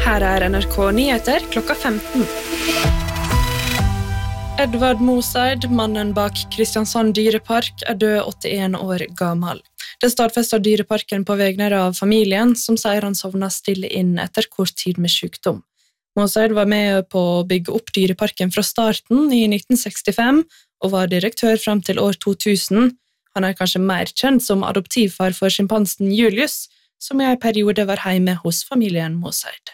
Her NRK Nyheter klokka 15. Edvard Moseid, mannen bak Kristiansand dyrepark, død 81 år gammel. Det stadfester dyreparken på vegne av familien, som sier han sovnet stille inn etter kort tid med sykdom. Moseid var med på å bygge opp dyreparken fra starten i 1965, og var direktør frem til år 2000. Han kanskje mer kjent som adoptivfar for sjimpansen Julius, som i en periode var hjemme hos familien Moseid.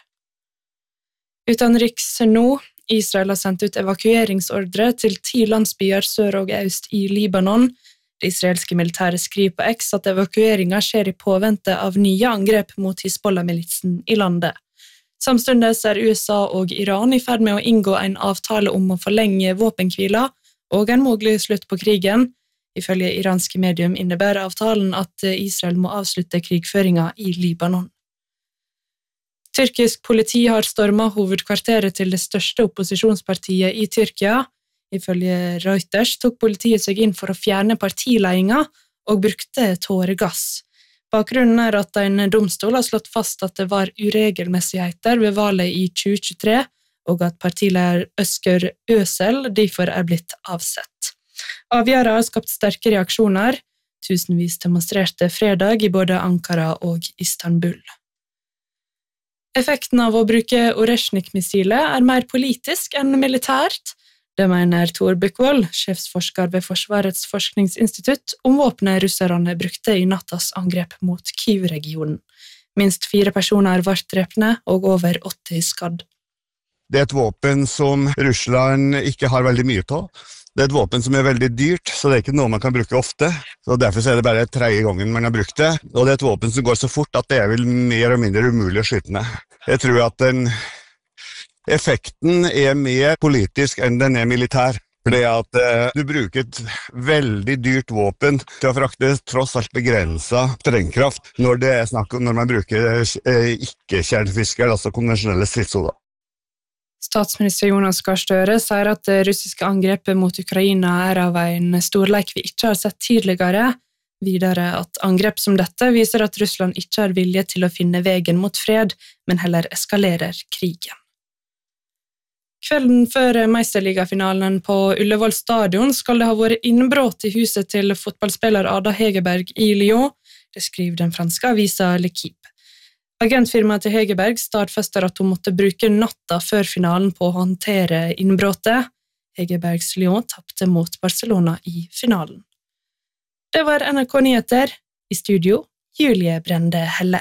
Utenriks nå, Israel har sendt ut evakueringsordre til 10 landsbyer sør og øst i Libanon. Det israelske militæret skriver på X at evakueringen skjer i påvente av nye angrep mot Hizbollah-militsen i landet. Samtidig USA og Iran i ferd med å inngå en avtale om å forlenge våpenhvila og en mulig slutt på krigen. Ifølge iranske medium innebærer avtalen at Israel må avslutte krigføringen i Libanon. Tyrkisk politi har stormet hovedkvarteret til det største opposisjonspartiet i Tyrkia. Ifølge Reuters tok politiet seg inn for å fjerne partiledelsen og brukte tåregass. Bakgrunnen at en domstol har slått fast at det var uregelmessigheter ved valget i 2023, og at partileder Özgür Özel derfor blitt avsett. Avgjøret har skapt sterke reaksjoner. Tusenvis demonstrerte fredag i både Ankara og Istanbul. Effekten av å bruke Oreshnik-missilet mer politisk enn militært. Det mener Tor Buchwald, sjefsforsker ved Forsvarets forskningsinstitutt, om våpenet russerne brukte i nattas angrep mot Kyiv-regionen. Minst 4 personer ble drepne og over 80 skadd. Det et våpen som Russland ikke har veldig mye av. Det et våpen som veldig dyrt, så det ikke noe man kan bruke ofte. Så derfor det bare 3. gangen man har brukt det. Og det et våpen som går så fort at det vel mer og mindre umulig å skyte med. Jeg tror at effekten mer politisk enn den militær. Fordi at du bruker et veldig dyrt våpen til å frakte tross alt begrenset sprengkraft når det snakk om når man bruker ikke-kjernefisker, altså konvensjonelle stridshoder. Statsminister Jonas Gahr Støre sier at det russiske angrepet mot Ukraina av en storleik vi ikke har sett tidligere. Videre at angrep som dette viser at Russland ikke har vilje til å finne veien mot fred, men heller eskalerer krigen. Kvelden før meisterligafinalen på Ullevål stadion skal det ha vært innbrudd i huset til fotballspiller Ada Hegerberg i Lyon, det skriver den franske avisa L'Equipe. Agentfirmaet til Hegerberg stadfester at hun måtte bruke natta før finalen på å håndtere innbruddet. Hegerbergs Lyon tappte mot Barcelona i finalen. Det var NRK Nyheter. I studio, Julie Brende Helle.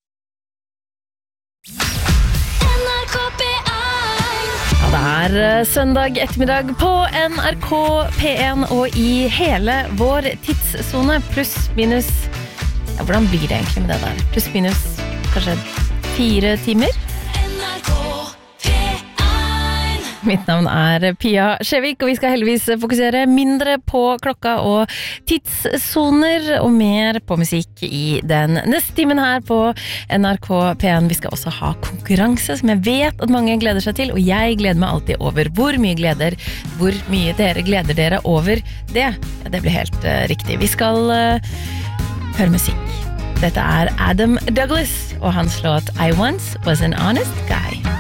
Ja, det søndag ettermiddag på NRK P1 og i hele vår tidszone, pluss minus. Ja, hvordan blir det egentlig med det der? Pluss minus kanskje 4 timer? Mitt navn Pia Skjevik, og vi skal heldigvis fokusere mindre på klokka og tidssoner, og mer på musikk i den neste timen her på NRK P1. Vi skal også ha konkurranse, som jeg vet at mange gleder seg til, og jeg gleder meg alltid over hvor mye dere gleder dere over det. Ja, det blir helt riktig. Vi skal høre musikk. Dette Adam Douglas, og hans låt I Once Was an Honest Guy.